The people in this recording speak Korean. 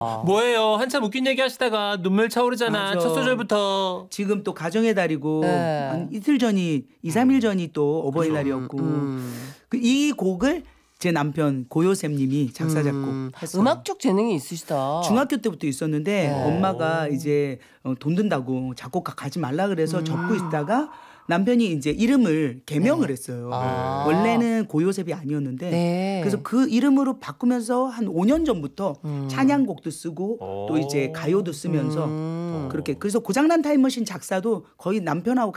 뭐예요? 한참 웃긴 얘기 하시다가 눈물 차오르잖아. 맞아. 첫 소절부터. 지금 또 가정의 달이고 네. 한 이틀 전이 2, 3일 전이 또 어버이날이었고 이 곡을 제 남편 고요샘 님이 작사 작곡했어요. 음악 쪽 재능이 있으시다. 중학교 때부터 있었는데 네. 엄마가 이제 돈 든다고 작곡가 가지 말라 그래서 적고 있다가 남편이 이제 이름을 개명을 했어요. 아. 원래는 고요셉이 아니었는데 네. 그래서 그 이름으로 바꾸면서 한 5년 전부터 찬양곡도 쓰고 또 이제 가요도 쓰면서 그렇게 그래서 고장난 타임머신 작사도 거의 남편하고